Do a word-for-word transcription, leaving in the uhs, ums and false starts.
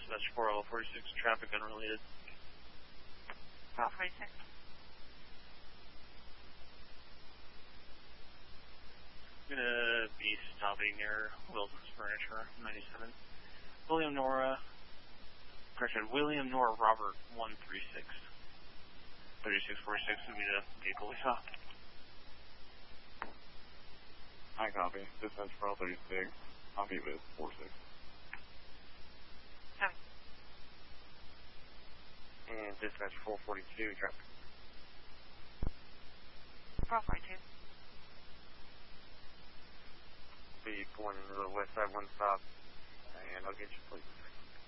dispatch four oh forty-six, traffic unrelated. four forty-six. I'm gonna be stopping near Wilson's Furniture, ninety-seven. William Nora, correction, William Nora Robert, one three six. thirty-six forty-six would be the vehicle we saw. I copy. Dispatch four thirty-six. Copy with four six. Seven. And dispatch four forty-two, traffic. four forty-two. Be pulling into the west side, one stop, and I'll get you, please.